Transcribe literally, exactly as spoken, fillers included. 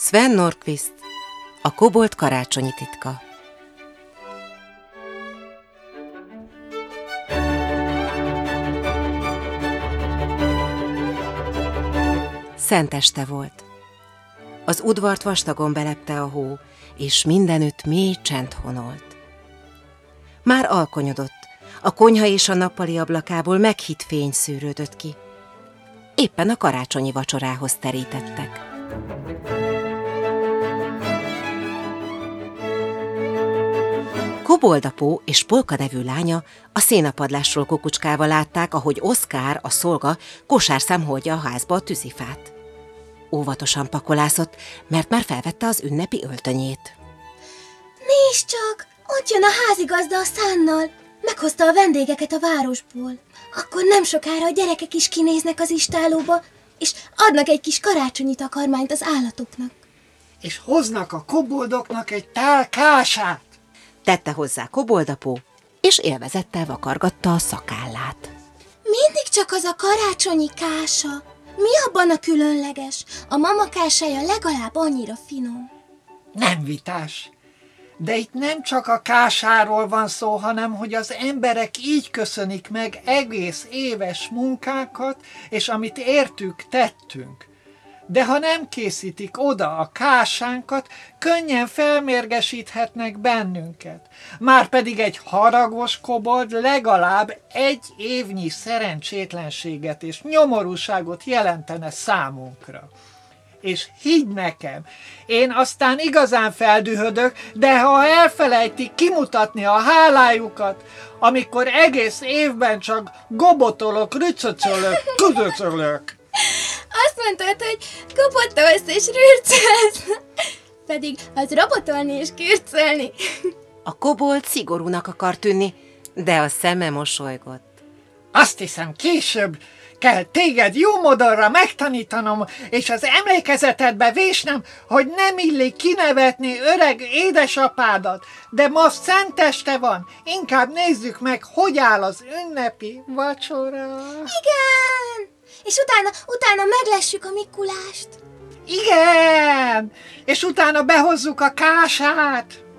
Sven Nordqvist, a kobold karácsonyi titka. Szenteste volt. Az udvart vastagon belepte a hó, és mindenütt mély csend honolt. Már alkonyodott, a konyha és a nappali ablakából meghitt fény szűrődött ki. Éppen a karácsonyi vacsorához terítettek. Koboldapó és Polka nevű lánya a szénapadlásról kukucskával látták, ahogy Oszkár, a szolga, kosárszám hordja a házba a tűzifát. Óvatosan pakolászott, mert már felvette az ünnepi öltönyét. Nézd csak, ott jön a házigazda a szánnal. Meghozta a vendégeket a városból. Akkor nem sokára a gyerekek is kinéznek az istállóba, és adnak egy kis karácsonyi takarmányt az állatoknak. És hoznak a koboldoknak egy tál kását. Tette hozzá Koboldapó, és élvezettel vakargatta a szakállát. Mindig csak az a karácsonyi kása. Mi abban a különleges? A mama kásája legalább annyira finom. Nem vitás. De itt nem csak a kásáról van szó, hanem hogy az emberek így köszönik meg egész éves munkákat, és amit értük, tettünk. De ha nem készítik oda a kásánkat, könnyen felmérgesíthetnek bennünket. Márpedig egy haragos kobold legalább egy évnyi szerencsétlenséget és nyomorúságot jelentene számunkra. És higgy nekem, én aztán igazán feldühödök, de ha elfelejtik kimutatni a hálájukat, amikor egész évben csak gobotolok, rücöcölök, közöcölök. Azt mondtad, hogy kopotolsz és rürcölsz, pedig az robotolni és kürcölni. A kobold szigorúnak akar tűnni, de a szeme mosolygott. Azt hiszem, később kell téged jó modorra megtanítanom, és az emlékezetedbe vésnem, hogy nem illik kinevetni öreg édesapádat, de ma szenteste van, inkább nézzük meg, hogy áll az ünnepi vacsora. Igen! És utána, utána meglessük a Mikulást. Igen! És utána behozzuk a kását.